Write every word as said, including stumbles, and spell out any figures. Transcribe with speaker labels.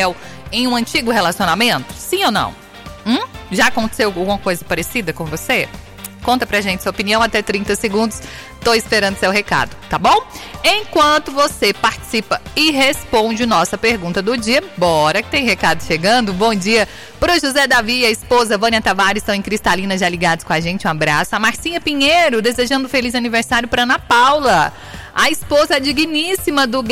Speaker 1: fiel em um antigo relacionamento? Sim ou não? Hum? Já aconteceu alguma coisa parecida com você? Conta pra gente sua opinião, até trinta segundos. Tô esperando seu recado, tá bom? Enquanto você participa e responde nossa pergunta do dia, bora que tem recado chegando. Bom dia pro José Davi e a esposa Vânia Tavares, estão em Cristalina já ligados com a gente, um abraço. A Marcinha Pinheiro desejando um feliz aniversário pra Ana Paula, a esposa digníssima do